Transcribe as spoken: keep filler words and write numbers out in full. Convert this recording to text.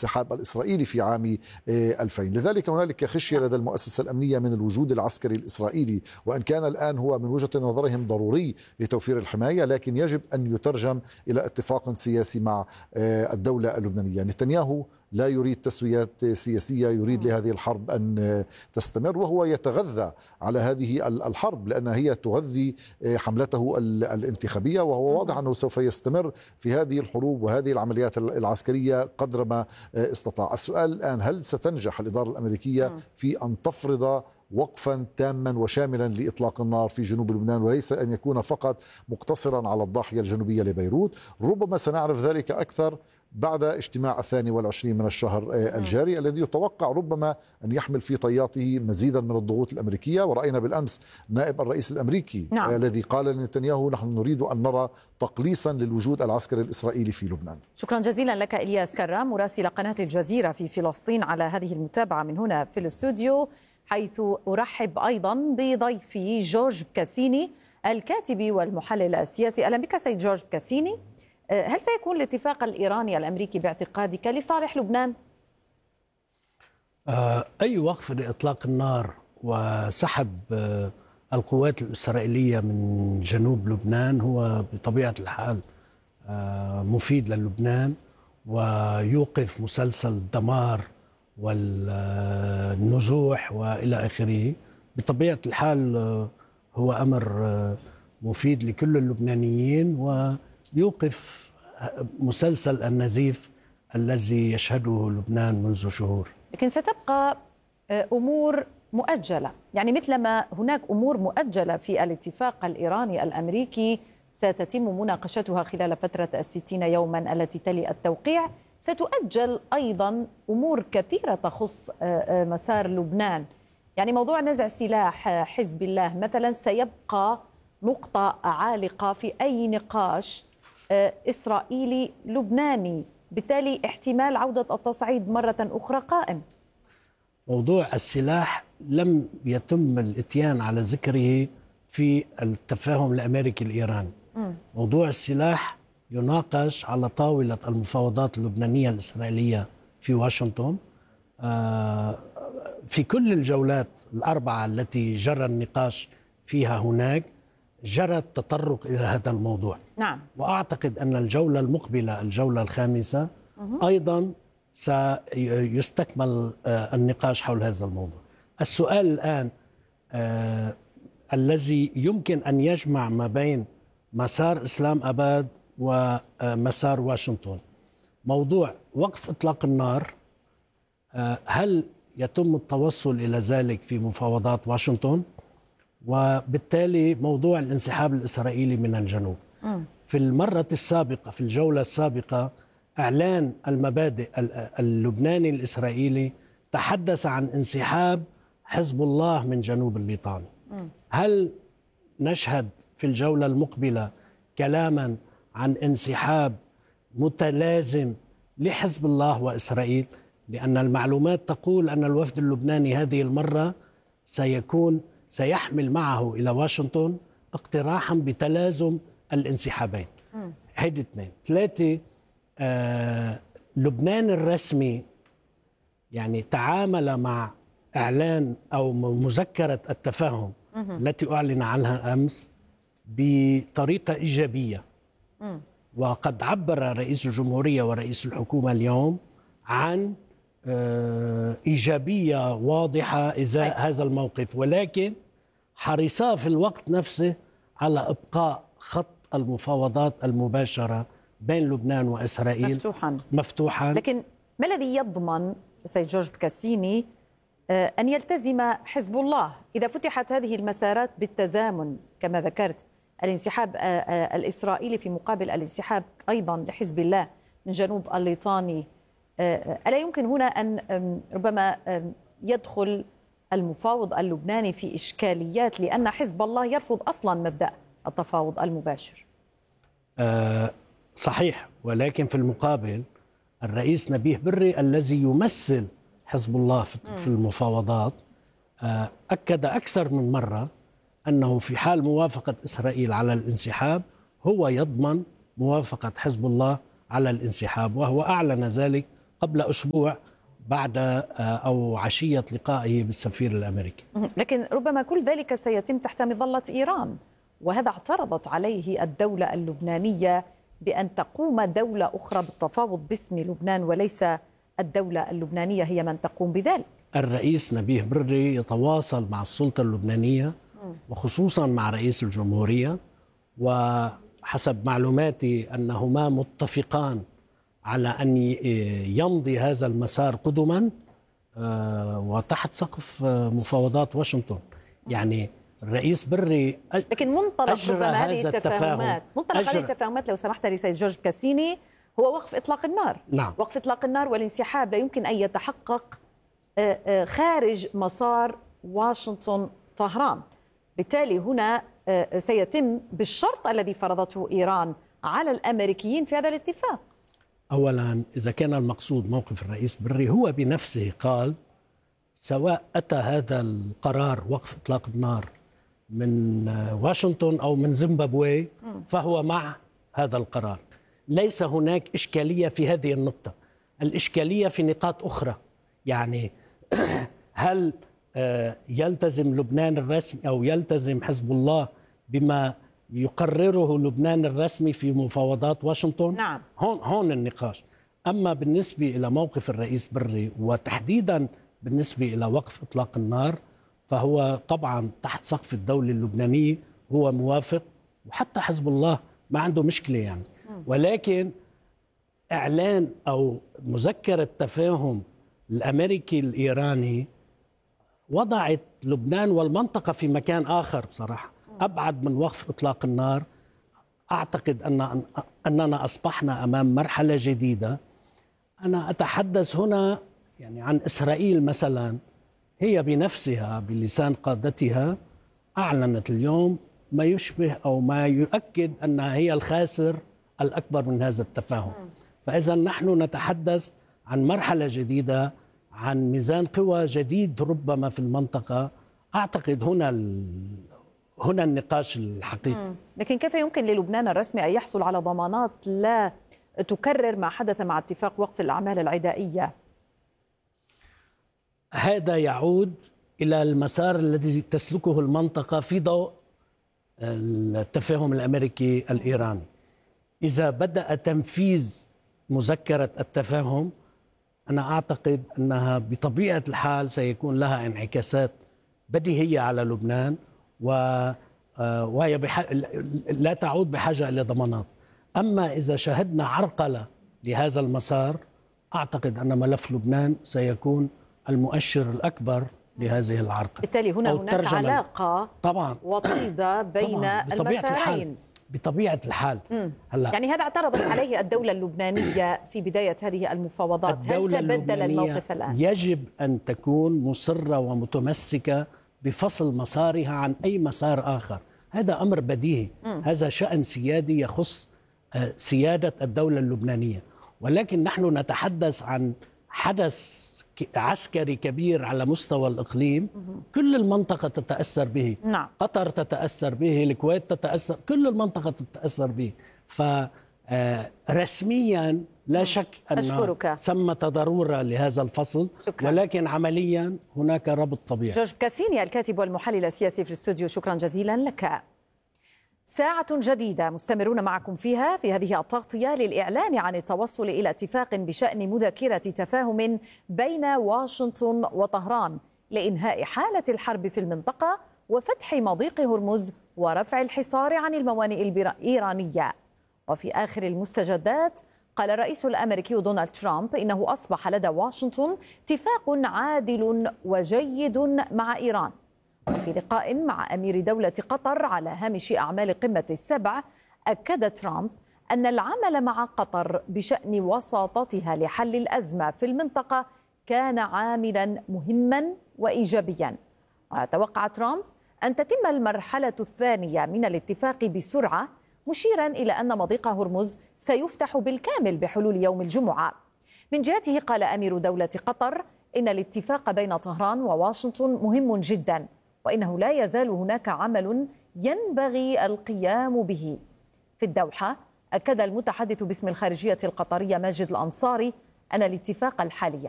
الانسحاب الإسرائيلي في عام ألفين. لذلك هنالك خشية لدى المؤسسة الأمنية من الوجود العسكري الإسرائيلي، وإن كان الآن هو من وجهة نظرهم ضروري لتوفير الحماية، لكن يجب أن يترجم إلى اتفاق سياسي مع الدولة اللبنانية. نتنياهو لا يريد تسويات سياسية، يريد لهذه الحرب أن تستمر، وهو يتغذى على هذه الحرب لأنها هي تغذي حملته الانتخابية، وهو واضح أنه سوف يستمر في هذه الحروب وهذه العمليات العسكرية قدر ما استطاع. السؤال الآن، هل ستنجح الإدارة الأمريكية في أن تفرض وقفا تاما وشاملا لإطلاق النار في جنوب لبنان، وليس أن يكون فقط مقتصرا على الضاحية الجنوبية لبيروت؟ ربما سنعرف ذلك أكثر بعد اجتماع الثاني والعشرين من الشهر الجاري الذي يتوقع ربما أن يحمل في طياته مزيدا من الضغوط الأمريكية. ورأينا بالأمس نائب الرئيس الأمريكي نعم. الذي قال لنتنياهو نحن نريد أن نرى تقليصا للوجود العسكري الإسرائيلي في لبنان. شكرا جزيلا لك إلياس كرام مراسل قناة الجزيرة في فلسطين على هذه المتابعة من هنا في الاستوديو، حيث أرحب أيضا بضيفي جورج بكاسيني الكاتب والمحلل السياسي. أهلا بك سيد جورج بكاسيني. هل سيكون الاتفاق الإيراني الأمريكي باعتقادك لصالح لبنان؟ أي وقف لإطلاق النار وسحب القوات الإسرائيلية من جنوب لبنان هو بطبيعة الحال مفيد للبنان، ويوقف مسلسل الدمار والنزوح وإلى آخره. بطبيعة الحال هو أمر مفيد لكل اللبنانيين، ويوقف مسلسل النزيف الذي يشهده لبنان منذ شهور. لكن ستبقى أمور مؤجلة، يعني مثلما هناك أمور مؤجلة في الاتفاق الإيراني الأمريكي ستتم مناقشتها خلال فترة الستين يوما التي تلي التوقيع، ستؤجل أيضا أمور كثيرة تخص مسار لبنان. يعني موضوع نزع سلاح حزب الله مثلا سيبقى نقطة عالقة في أي نقاش إسرائيلي لبناني، بالتالي احتمال عودة التصعيد مرة أخرى قائم. موضوع السلاح لم يتم الاتيان على ذكره في التفاهم الأمريكي الإيراني. م. موضوع السلاح يناقش على طاولة المفاوضات اللبنانية الإسرائيلية في واشنطن. في كل الجولات الأربعة التي جرى النقاش فيها هناك جرى التطرق إلى هذا الموضوع. نعم. وأعتقد أن الجولة المقبلة الجولة الخامسة مه. أيضا سيستكمل النقاش حول هذا الموضوع. السؤال الآن آه الذي يمكن أن يجمع ما بين مسار إسلام أباد ومسار واشنطن، موضوع وقف إطلاق النار. آه هل يتم التوصل إلى ذلك في مفاوضات واشنطن؟ وبالتالي موضوع الانسحاب الإسرائيلي من الجنوب. م. في المرة السابقة في الجولة السابقة إعلان المبادئ اللبناني الإسرائيلي تحدث عن انسحاب حزب الله من جنوب الليطاني. م. هل نشهد في الجولة المقبلة كلاما عن انسحاب متلازم لحزب الله وإسرائيل؟ لأن المعلومات تقول أن الوفد اللبناني هذه المرة سيكون سيحمل معه إلى واشنطن اقتراحا بتلازم الانسحابين. هيدي اثنين. ثلاثة، آه لبنان الرسمي يعني تعامل مع إعلان أو مذكرة التفاهم التي أعلن عنها أمس بطريقة إيجابية. م. وقد عبر رئيس الجمهورية ورئيس الحكومة اليوم عن آه إيجابية واضحة إزاء هذا الموقف، ولكن حرصا في الوقت نفسه على إبقاء خط المفاوضات المباشرة بين لبنان وإسرائيل مفتوحا مفتوحا. لكن ما الذي يضمن سيد جورج بكاسيني أن يلتزم حزب الله إذا فتحت هذه المسارات بالتزامن كما ذكرت، الانسحاب الإسرائيلي في مقابل الانسحاب أيضا لحزب الله من جنوب الليطاني؟ ألا يمكن هنا أن ربما يدخل المفاوض اللبناني في إشكاليات لأن حزب الله يرفض أصلا مبدأ التفاوض المباشر؟ أه صحيح، ولكن في المقابل الرئيس نبيه بري الذي يمثل حزب الله في المفاوضات أه أكد أكثر من مرة أنه في حال موافقة إسرائيل على الانسحاب هو يضمن موافقة حزب الله على الانسحاب، وهو أعلن ذلك قبل أسبوع بعد أو عشية لقائه بالسفير الأمريكي. لكن ربما كل ذلك سيتم تحت مظلة إيران، وهذا اعترضت عليه الدولة اللبنانية بأن تقوم دولة أخرى بالتفاوض باسم لبنان وليس الدولة اللبنانية هي من تقوم بذلك. الرئيس نبيه بري يتواصل مع السلطة اللبنانية وخصوصا مع رئيس الجمهورية، وحسب معلوماتي أنهما متفقان على أن يمضي هذا المسار قدما وتحت سقف مفاوضات واشنطن. يعني الرئيس بري لكن منطلق ربما هذه التفاهمات منطلق هذه التفاهمات لو سمحت لي سيد جورج كاسيني هو وقف إطلاق النار. نعم. وقف إطلاق النار والانسحاب لا يمكن أن يتحقق خارج مسار واشنطن طهران، بالتالي هنا سيتم بالشرط الذي فرضته إيران على الأمريكيين في هذا الاتفاق. أولا إذا كان المقصود موقف الرئيس بري، هو بنفسه قال سواء أتى هذا القرار وقف إطلاق النار من واشنطن أو من زيمبابوي فهو مع هذا القرار. ليس هناك إشكالية في هذه النقطة، الإشكالية في نقاط أخرى. يعني هل يلتزم لبنان الرسمي أو يلتزم حزب الله بما يقرره لبنان الرسمي في مفاوضات واشنطن؟ نعم. هون هون النقاش. أما بالنسبة إلى موقف الرئيس بري وتحديدا بالنسبة إلى وقف إطلاق النار، فهو طبعا تحت سقف الدولة اللبنانية هو موافق، وحتى حزب الله ما عنده مشكلة يعني. ولكن إعلان أو مذكرة تفاهم الأمريكي الإيراني وضعت لبنان والمنطقة في مكان آخر بصراحة، أبعد من وقف إطلاق النار. أعتقد أن أننا أصبحنا أمام مرحلة جديدة. أنا أتحدث هنا يعني عن إسرائيل مثلا، هي بنفسها بلسان قادتها أعلنت اليوم ما يشبه أو ما يؤكد أنها هي الخاسر الأكبر من هذا التفاهم. فإذا نحن نتحدث عن مرحلة جديدة، عن ميزان قوى جديد ربما في المنطقة. أعتقد هنا هنا النقاش الحقيقي. لكن كيف يمكن للبنان الرسمي أن يحصل على ضمانات لا تكرر ما حدث مع اتفاق وقف الأعمال العدائية؟ هذا يعود إلى المسار الذي تسلكه المنطقة في ضوء التفاهم الأمريكي الإيراني. إذا بدأ تنفيذ مذكرة التفاهم، أنا أعتقد أنها بطبيعة الحال سيكون لها انعكاسات بديهية على لبنان، وهي بح... لا تعود بحاجة إلى ضمانات. أما إذا شهدنا عرقلة لهذا المسار، أعتقد أن ملف لبنان سيكون المؤشر الأكبر لهذه العرقلة. بالتالي هنا هناك علاقة طبعا وطيدة بين طبعاً المسارين بطبيعة الحال. هلا يعني هذا اعترضت عليه الدولة اللبنانية في بداية هذه المفاوضات. الدولة هل تبدل الموقف الآن؟ يجب أن تكون مصرة ومتمسكة بفصل مسارها عن أي مسار آخر. هذا أمر بديهي. م. هذا شأن سيادي يخص سيادة الدولة اللبنانية. ولكن نحن نتحدث عن حدث عسكري كبير على مستوى الإقليم. كل المنطقة تتأثر به. نعم. قطر تتأثر به، الكويت تتأثر، كل المنطقة تتأثر به. فرسميا لا شك أن أشكرك. ثمة ضرورة لهذا الفصل. شكرا. ولكن عمليا هناك ربط طبيعي. جورج كاسيني الكاتب والمحلل السياسي في الاستوديو، شكرا جزيلا لك. ساعة جديدة مستمرون معكم فيها في هذه التغطية للإعلان عن التوصل إلى اتفاق بشأن مذكرة تفاهم بين واشنطن وطهران لإنهاء حالة الحرب في المنطقة وفتح مضيق هرمز ورفع الحصار عن الموانئ الإيرانية. وفي آخر المستجدات قال الرئيس الأمريكي دونالد ترامب إنه أصبح لدى واشنطن اتفاق عادل وجيد مع إيران. وفي لقاء مع أمير دولة قطر على هامش أعمال قمة السبع، أكد ترامب أن العمل مع قطر بشأن وساطتها لحل الأزمة في المنطقة كان عاملا مهما وإيجابيا. وتوقع ترامب أن تتم المرحلة الثانية من الاتفاق بسرعة، مشيرا إلى أن مضيق هرمز سيفتح بالكامل بحلول يوم الجمعة. من جهته قال أمير دولة قطر إن الاتفاق بين طهران وواشنطن مهم جدا، وإنه لا يزال هناك عمل ينبغي القيام به. في الدوحة أكد المتحدث باسم الخارجية القطرية ماجد الأنصاري أن الاتفاق الحالي